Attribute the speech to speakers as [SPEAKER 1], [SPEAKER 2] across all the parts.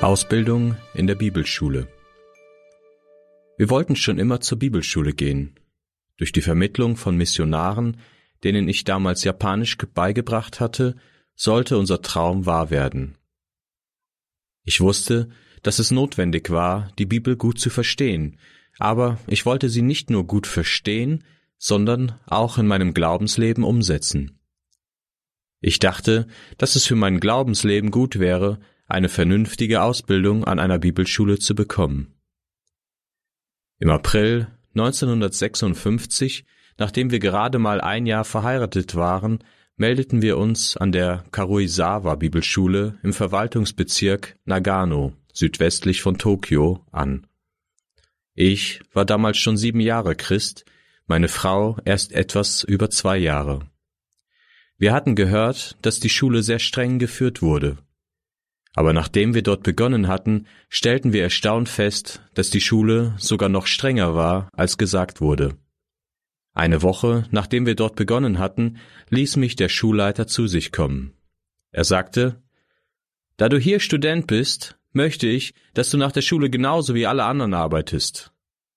[SPEAKER 1] Ausbildung in der Bibelschule. Wir wollten schon immer zur Bibelschule gehen. Durch die Vermittlung von Missionaren, denen ich damals Japanisch beigebracht hatte, sollte unser Traum wahr werden. Ich wusste, dass es notwendig war, die Bibel gut zu verstehen, aber ich wollte sie nicht nur gut verstehen, sondern auch in meinem Glaubensleben umsetzen. Ich dachte, dass es für mein Glaubensleben gut wäre, eine vernünftige Ausbildung an einer Bibelschule zu bekommen. Im April 1956, nachdem wir gerade mal ein Jahr verheiratet waren, meldeten wir uns an der Karuizawa Bibelschule im Verwaltungsbezirk Nagano, südwestlich von Tokio, an. Ich war damals schon 7 Jahre Christ, meine Frau erst etwas über 2 Jahre. Wir hatten gehört, dass die Schule sehr streng geführt wurde. Aber nachdem wir dort begonnen hatten, stellten wir erstaunt fest, dass die Schule sogar noch strenger war, als gesagt wurde. Eine Woche, nachdem wir dort begonnen hatten, ließ mich der Schulleiter zu sich kommen. Er sagte: »Da du hier Student bist, möchte ich, dass du nach der Schule genauso wie alle anderen arbeitest.«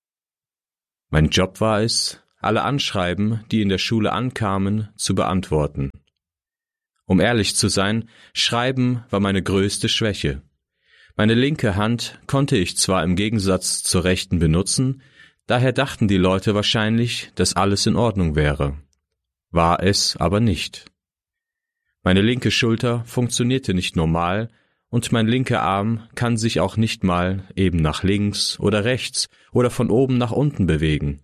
[SPEAKER 1] Mein Job war es, alle Anschreiben, die in der Schule ankamen, zu beantworten. Um ehrlich zu sein, Schreiben war meine größte Schwäche. Meine linke Hand konnte ich zwar im Gegensatz zur rechten benutzen, daher dachten die Leute wahrscheinlich, dass alles in Ordnung wäre. War es aber nicht. Meine linke Schulter funktionierte nicht normal und mein linker Arm kann sich auch nicht mal eben nach links oder rechts oder von oben nach unten bewegen.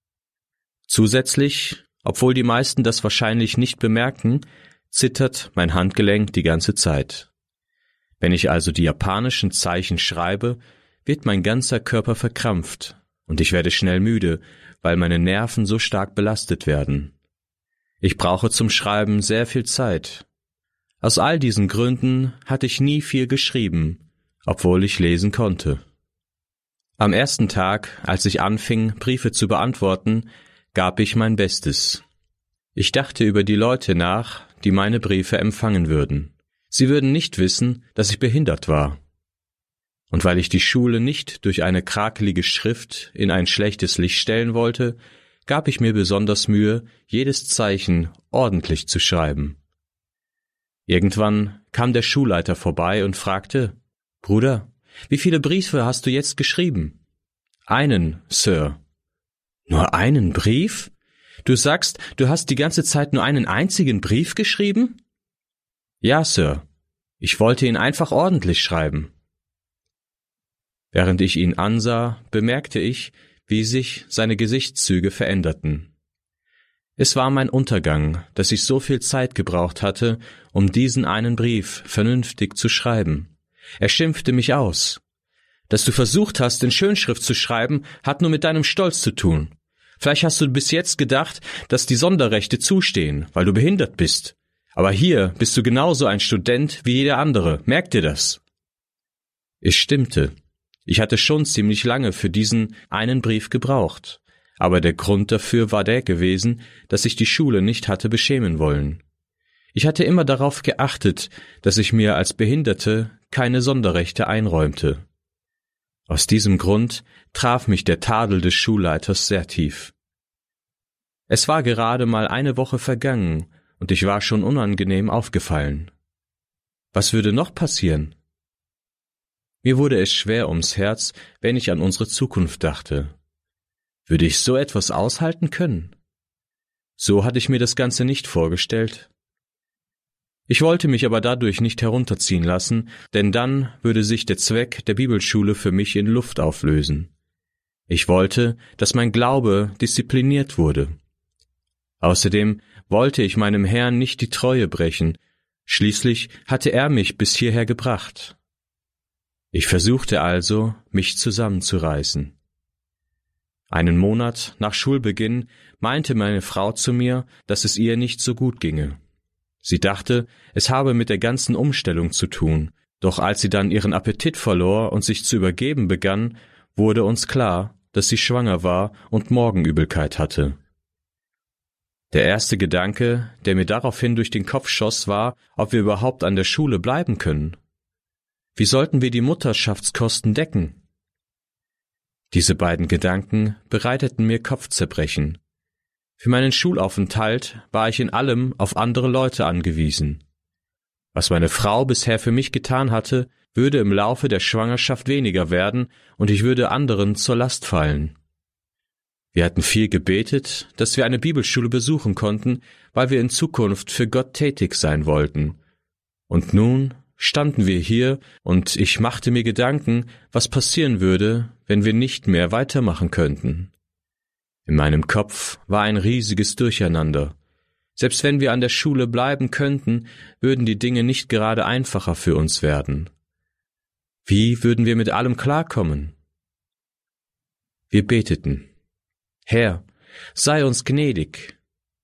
[SPEAKER 1] Zusätzlich, obwohl die meisten das wahrscheinlich nicht bemerken, zittert mein Handgelenk die ganze Zeit. Wenn ich also die japanischen Zeichen schreibe, wird mein ganzer Körper verkrampft und ich werde schnell müde, weil meine Nerven so stark belastet werden. Ich brauche zum Schreiben sehr viel Zeit. Aus all diesen Gründen hatte ich nie viel geschrieben, obwohl ich lesen konnte. Am ersten Tag, als ich anfing, Briefe zu beantworten, gab ich mein Bestes. Ich dachte über die Leute nach, die meine Briefe empfangen würden. Sie würden nicht wissen, dass ich behindert war. Und weil ich die Schule nicht durch eine krakelige Schrift in ein schlechtes Licht stellen wollte, gab ich mir besonders Mühe, jedes Zeichen ordentlich zu schreiben. Irgendwann kam der Schulleiter vorbei und fragte: »Bruder, wie viele Briefe hast du jetzt geschrieben?« »Einen, Sir.« »Nur einen Brief? Du sagst, du hast die ganze Zeit nur einen einzigen Brief geschrieben?« »Ja, Sir. Ich wollte ihn einfach ordentlich schreiben.« Während ich ihn ansah, bemerkte ich, wie sich seine Gesichtszüge veränderten. Es war mein Untergang, dass ich so viel Zeit gebraucht hatte, um diesen einen Brief vernünftig zu schreiben. Er schimpfte mich aus. »Dass du versucht hast, in Schönschrift zu schreiben, hat nur mit deinem Stolz zu tun. Vielleicht hast du bis jetzt gedacht, dass die Sonderrechte zustehen, weil du behindert bist. Aber hier bist du genauso ein Student wie jeder andere. Merk dir das.« Es stimmte. Ich hatte schon ziemlich lange für diesen einen Brief gebraucht. Aber der Grund dafür war der gewesen, dass ich die Schule nicht hatte beschämen wollen. Ich hatte immer darauf geachtet, dass ich mir als Behinderte keine Sonderrechte einräumte. Aus diesem Grund traf mich der Tadel des Schulleiters sehr tief. Es war gerade mal eine Woche vergangen und ich war schon unangenehm aufgefallen. Was würde noch passieren? Mir wurde es schwer ums Herz, wenn ich an unsere Zukunft dachte. Würde ich so etwas aushalten können? So hatte ich mir das Ganze nicht vorgestellt. Ich wollte mich aber dadurch nicht herunterziehen lassen, denn dann würde sich der Zweck der Bibelschule für mich in Luft auflösen. Ich wollte, dass mein Glaube diszipliniert wurde. Außerdem wollte ich meinem Herrn nicht die Treue brechen, schließlich hatte er mich bis hierher gebracht. Ich versuchte also, mich zusammenzureißen. Einen Monat nach Schulbeginn meinte meine Frau zu mir, dass es ihr nicht so gut ginge. Sie dachte, es habe mit der ganzen Umstellung zu tun, doch als sie dann ihren Appetit verlor und sich zu übergeben begann, wurde uns klar, dass sie schwanger war und Morgenübelkeit hatte. Der erste Gedanke, der mir daraufhin durch den Kopf schoss, war, ob wir überhaupt an der Schule bleiben können. Wie sollten wir die Mutterschaftskosten decken? Diese beiden Gedanken bereiteten mir Kopfzerbrechen. Für meinen Schulaufenthalt war ich in allem auf andere Leute angewiesen. Was meine Frau bisher für mich getan hatte, würde im Laufe der Schwangerschaft weniger werden und ich würde anderen zur Last fallen. Wir hatten viel gebetet, dass wir eine Bibelschule besuchen konnten, weil wir in Zukunft für Gott tätig sein wollten. Und nun standen wir hier und ich machte mir Gedanken, was passieren würde, wenn wir nicht mehr weitermachen könnten. In meinem Kopf war ein riesiges Durcheinander. Selbst wenn wir an der Schule bleiben könnten, würden die Dinge nicht gerade einfacher für uns werden. Wie würden wir mit allem klarkommen? Wir beteten: Herr, sei uns gnädig.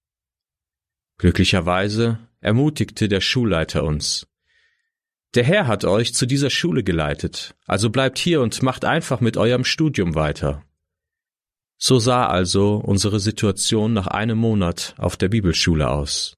[SPEAKER 1] Glücklicherweise ermutigte der Schulleiter uns. Der Herr hat euch zu dieser Schule geleitet, also bleibt hier und macht einfach mit eurem Studium weiter. So sah also unsere Situation nach einem Monat auf der Bibelschule aus.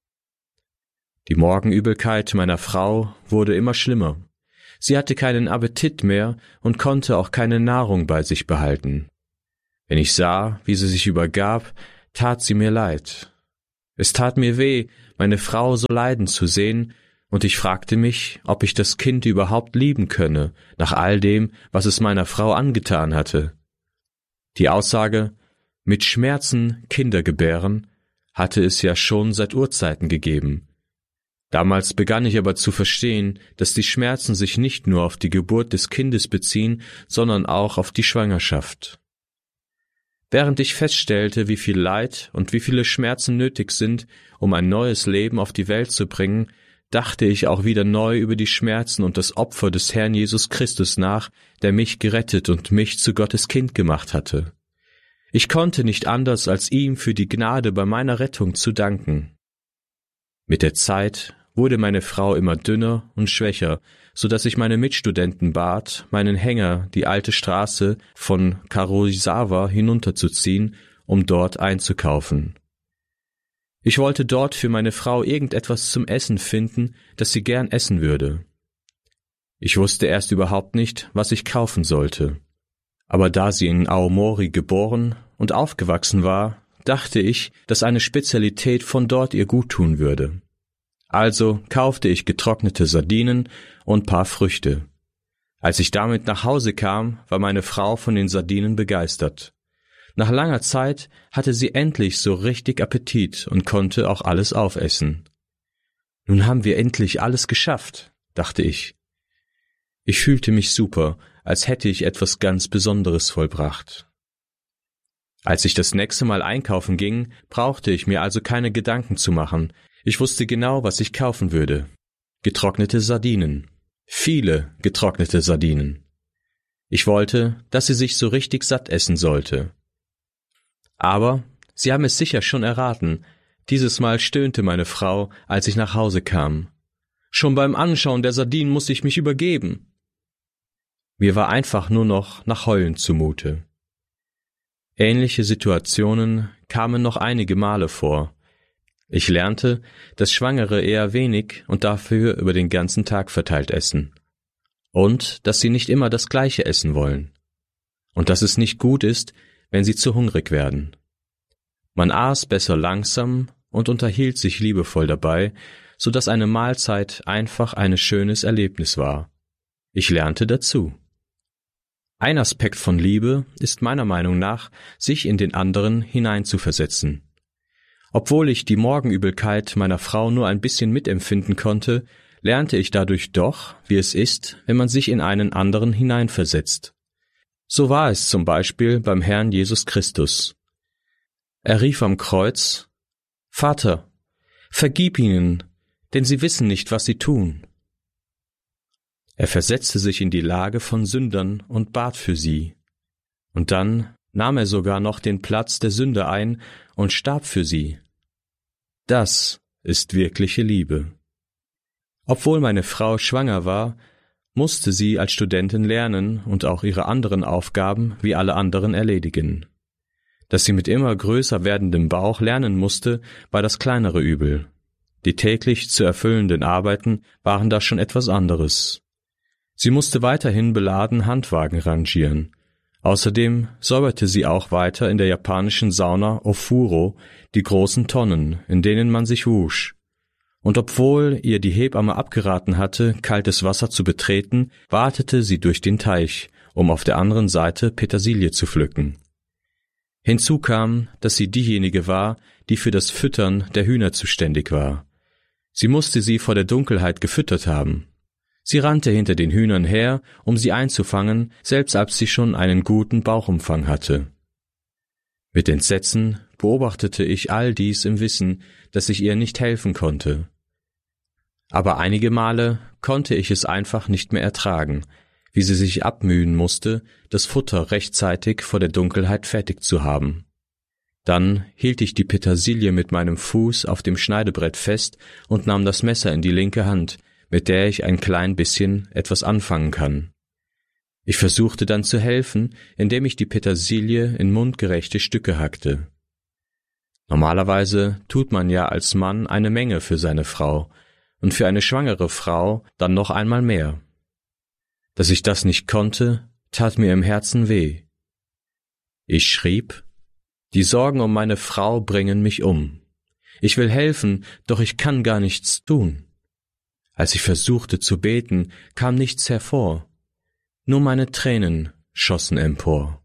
[SPEAKER 1] Die Morgenübelkeit meiner Frau wurde immer schlimmer. Sie hatte keinen Appetit mehr und konnte auch keine Nahrung bei sich behalten. Wenn ich sah, wie sie sich übergab, tat sie mir leid. Es tat mir weh, meine Frau so leiden zu sehen, und ich fragte mich, ob ich das Kind überhaupt lieben könne, nach all dem, was es meiner Frau angetan hatte. Die Aussage, mit Schmerzen Kinder gebären, hatte es ja schon seit Urzeiten gegeben. Damals begann ich aber zu verstehen, dass die Schmerzen sich nicht nur auf die Geburt des Kindes beziehen, sondern auch auf die Schwangerschaft. Während ich feststellte, wie viel Leid und wie viele Schmerzen nötig sind, um ein neues Leben auf die Welt zu bringen, dachte ich auch wieder neu über die Schmerzen und das Opfer des Herrn Jesus Christus nach, der mich gerettet und mich zu Gottes Kind gemacht hatte. Ich konnte nicht anders, als ihm für die Gnade bei meiner Rettung zu danken. Mit der Zeit wurde meine Frau immer dünner und schwächer, so dass ich meine Mitstudenten bat, meinen Hänger die alte Straße von Karuizawa hinunterzuziehen, um dort einzukaufen. Ich wollte dort für meine Frau irgendetwas zum Essen finden, das sie gern essen würde. Ich wusste erst überhaupt nicht, was ich kaufen sollte. Aber da sie in Aomori geboren und aufgewachsen war, dachte ich, dass eine Spezialität von dort ihr guttun würde. Also kaufte ich getrocknete Sardinen und paar Früchte. Als ich damit nach Hause kam, war meine Frau von den Sardinen begeistert. Nach langer Zeit hatte sie endlich so richtig Appetit und konnte auch alles aufessen. Nun haben wir endlich alles geschafft, dachte ich. Ich fühlte mich super, als hätte ich etwas ganz Besonderes vollbracht. Als ich das nächste Mal einkaufen ging, brauchte ich mir also keine Gedanken zu machen. Ich wusste genau, was ich kaufen würde. Getrocknete Sardinen. Viele getrocknete Sardinen. Ich wollte, dass sie sich so richtig satt essen sollte. Aber Sie haben es sicher schon erraten, dieses Mal stöhnte meine Frau, als ich nach Hause kam. Schon beim Anschauen der Sardinen musste ich mich übergeben. Mir war einfach nur noch nach Heulen zumute. Ähnliche Situationen kamen noch einige Male vor. Ich lernte, dass Schwangere eher wenig und dafür über den ganzen Tag verteilt essen. Und dass sie nicht immer das Gleiche essen wollen. Und dass es nicht gut ist, wenn sie zu hungrig werden. Man aß besser langsam und unterhielt sich liebevoll dabei, so dass eine Mahlzeit einfach ein schönes Erlebnis war. Ich lernte dazu. Ein Aspekt von Liebe ist meiner Meinung nach, sich in den anderen hineinzuversetzen. Obwohl ich die Morgenübelkeit meiner Frau nur ein bisschen mitempfinden konnte, lernte ich dadurch doch, wie es ist, wenn man sich in einen anderen hineinversetzt. So war es zum Beispiel beim Herrn Jesus Christus. Er rief am Kreuz: »Vater, vergib ihnen, denn sie wissen nicht, was sie tun.« Er versetzte sich in die Lage von Sündern und bat für sie. Und dann nahm er sogar noch den Platz der Sünder ein und starb für sie. Das ist wirkliche Liebe. Obwohl meine Frau schwanger war, musste sie als Studentin lernen und auch ihre anderen Aufgaben wie alle anderen erledigen. Dass sie mit immer größer werdendem Bauch lernen musste, war das kleinere Übel. Die täglich zu erfüllenden Arbeiten waren da schon etwas anderes. Sie musste weiterhin beladen Handwagen rangieren. Außerdem säuberte sie auch weiter in der japanischen Sauna Ofuro die großen Tonnen, in denen man sich wusch. Und obwohl ihr die Hebamme abgeraten hatte, kaltes Wasser zu betreten, watete sie durch den Teich, um auf der anderen Seite Petersilie zu pflücken. Hinzu kam, dass sie diejenige war, die für das Füttern der Hühner zuständig war. Sie musste sie vor der Dunkelheit gefüttert haben. Sie rannte hinter den Hühnern her, um sie einzufangen, selbst als sie schon einen guten Bauchumfang hatte. Mit Entsetzen beobachtete ich all dies im Wissen, dass ich ihr nicht helfen konnte. Aber einige Male konnte ich es einfach nicht mehr ertragen, wie sie sich abmühen musste, das Futter rechtzeitig vor der Dunkelheit fertig zu haben. Dann hielt ich die Petersilie mit meinem Fuß auf dem Schneidebrett fest und nahm das Messer in die linke Hand, mit der ich ein klein bisschen etwas anfangen kann. Ich versuchte dann zu helfen, indem ich die Petersilie in mundgerechte Stücke hackte. Normalerweise tut man ja als Mann eine Menge für seine Frau und für eine schwangere Frau dann noch einmal mehr. Dass ich das nicht konnte, tat mir im Herzen weh. Ich schrieb: Die Sorgen um meine Frau bringen mich um. Ich will helfen, doch ich kann gar nichts tun. Als ich versuchte zu beten, kam nichts hervor. Nur meine Tränen schossen empor.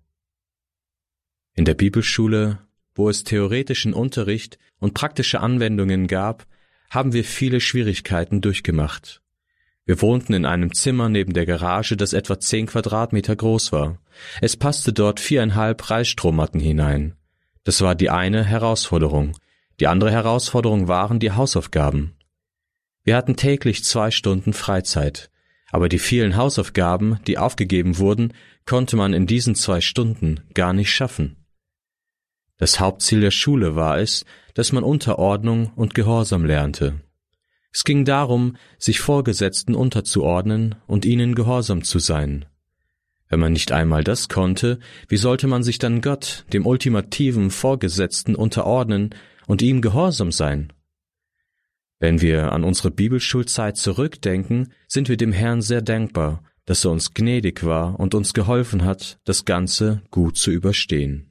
[SPEAKER 1] In der Bibelschule, wo es theoretischen Unterricht und praktische Anwendungen gab, haben wir viele Schwierigkeiten durchgemacht. Wir wohnten in einem Zimmer neben der Garage, das etwa 10 Quadratmeter groß war. Es passte dort 4,5 Reisstrohmatten hinein. Das war die eine Herausforderung. Die andere Herausforderung waren die Hausaufgaben. Wir hatten täglich 2 Stunden Freizeit, aber die vielen Hausaufgaben, die aufgegeben wurden, konnte man in diesen 2 Stunden gar nicht schaffen. Das Hauptziel der Schule war es, dass man Unterordnung und Gehorsam lernte. Es ging darum, sich Vorgesetzten unterzuordnen und ihnen gehorsam zu sein. Wenn man nicht einmal das konnte, wie sollte man sich dann Gott, dem ultimativen Vorgesetzten, unterordnen und ihm gehorsam sein? Wenn wir an unsere Bibelschulzeit zurückdenken, sind wir dem Herrn sehr dankbar, dass er uns gnädig war und uns geholfen hat, das Ganze gut zu überstehen.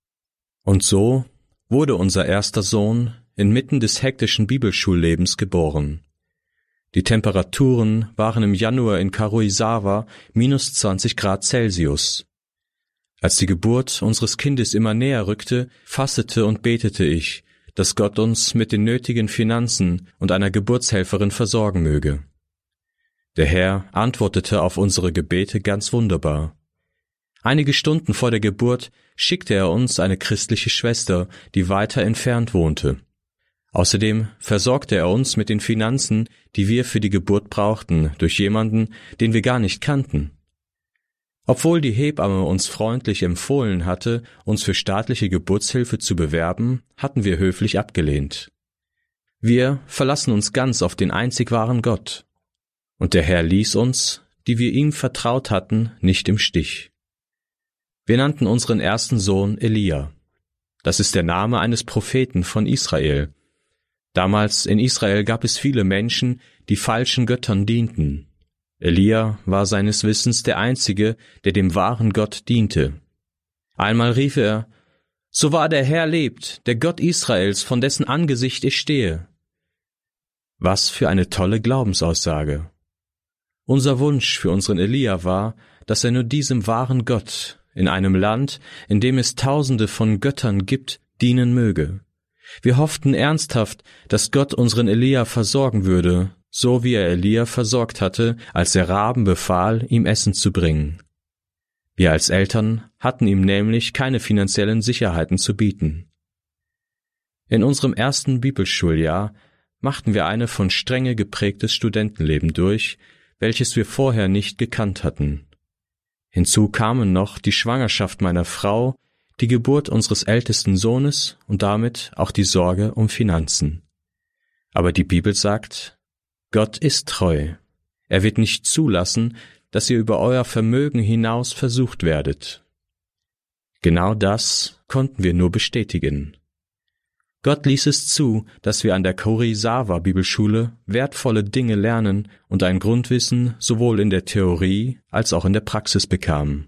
[SPEAKER 1] Und so wurde unser erster Sohn inmitten des hektischen Bibelschullebens geboren. Die Temperaturen waren im Januar in Karuizawa -20 Grad Celsius. Als die Geburt unseres Kindes immer näher rückte, fastete und betete ich, dass Gott uns mit den nötigen Finanzen und einer Geburtshelferin versorgen möge. Der Herr antwortete auf unsere Gebete ganz wunderbar. Einige Stunden vor der Geburt schickte er uns eine christliche Schwester, die weiter entfernt wohnte. Außerdem versorgte er uns mit den Finanzen, die wir für die Geburt brauchten, durch jemanden, den wir gar nicht kannten. Obwohl die Hebamme uns freundlich empfohlen hatte, uns für staatliche Geburtshilfe zu bewerben, hatten wir höflich abgelehnt. Wir verlassen uns ganz auf den einzig wahren Gott. Und der Herr ließ uns, die wir ihm vertraut hatten, nicht im Stich. Wir nannten unseren ersten Sohn Elia. Das ist der Name eines Propheten von Israel. Damals in Israel gab es viele Menschen, die falschen Göttern dienten. Elia war seines Wissens der Einzige, der dem wahren Gott diente. Einmal rief er: »So wahr der Herr lebt, der Gott Israels, von dessen Angesicht ich stehe.« Was für eine tolle Glaubensaussage! Unser Wunsch für unseren Elia war, dass er nur diesem wahren Gott in einem Land, in dem es Tausende von Göttern gibt, dienen möge. Wir hofften ernsthaft, dass Gott unseren Elia versorgen würde, so wie er Elia versorgt hatte, als er Raben befahl, ihm Essen zu bringen. Wir als Eltern hatten ihm nämlich keine finanziellen Sicherheiten zu bieten. In unserem ersten Bibelschuljahr machten wir eine von Strenge geprägtes Studentenleben durch, welches wir vorher nicht gekannt hatten. Hinzu kamen noch die Schwangerschaft meiner Frau, die Geburt unseres ältesten Sohnes und damit auch die Sorge um Finanzen. Aber die Bibel sagt: Gott ist treu. Er wird nicht zulassen, dass ihr über euer Vermögen hinaus versucht werdet. Genau das konnten wir nur bestätigen. Gott ließ es zu, dass wir an der Kurisawa Bibelschule wertvolle Dinge lernen und ein Grundwissen sowohl in der Theorie als auch in der Praxis bekamen.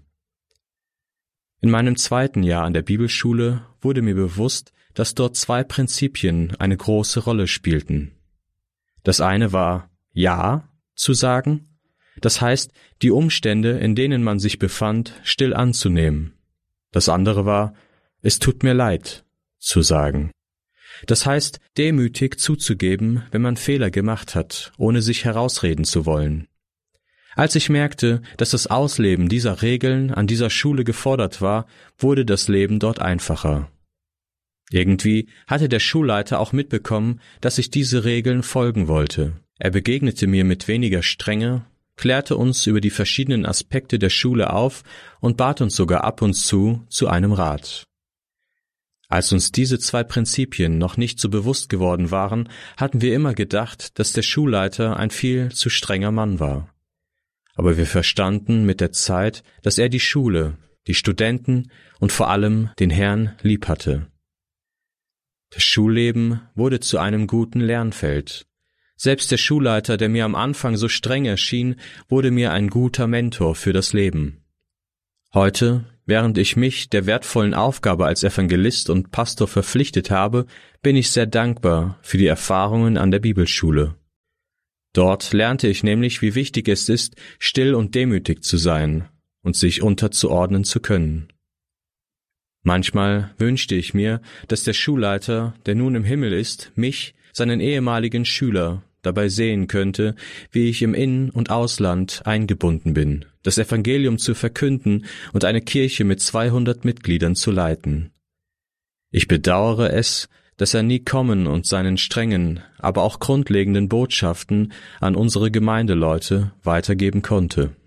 [SPEAKER 1] In meinem 2. Jahr an der Bibelschule wurde mir bewusst, dass dort 2 Prinzipien eine große Rolle spielten. Das eine war, Ja zu sagen, das heißt, die Umstände, in denen man sich befand, still anzunehmen. Das andere war, es tut mir leid, zu sagen. Das heißt, demütig zuzugeben, wenn man Fehler gemacht hat, ohne sich herausreden zu wollen. Als ich merkte, dass das Ausleben dieser Regeln an dieser Schule gefordert war, wurde das Leben dort einfacher. Irgendwie hatte der Schulleiter auch mitbekommen, dass ich diese Regeln folgen wollte. Er begegnete mir mit weniger Strenge, klärte uns über die verschiedenen Aspekte der Schule auf und bat uns sogar ab und zu einem Rat. Als uns diese 2 Prinzipien noch nicht so bewusst geworden waren, hatten wir immer gedacht, dass der Schulleiter ein viel zu strenger Mann war. Aber wir verstanden mit der Zeit, dass er die Schule, die Studenten und vor allem den Herrn lieb hatte. Das Schulleben wurde zu einem guten Lernfeld. Selbst der Schulleiter, der mir am Anfang so streng erschien, wurde mir ein guter Mentor für das Leben. Heute, während ich mich der wertvollen Aufgabe als Evangelist und Pastor verpflichtet habe, bin ich sehr dankbar für die Erfahrungen an der Bibelschule. Dort lernte ich nämlich, wie wichtig es ist, still und demütig zu sein und sich unterzuordnen zu können. Manchmal wünschte ich mir, dass der Schulleiter, der nun im Himmel ist, mich, seinen ehemaligen Schüler, dabei sehen könnte, wie ich im In- und Ausland eingebunden bin, das Evangelium zu verkünden und eine Kirche mit 200 Mitgliedern zu leiten. Ich bedauere es, dass er nie kommen und seinen strengen, aber auch grundlegenden Botschaften an unsere Gemeindeleute weitergeben konnte.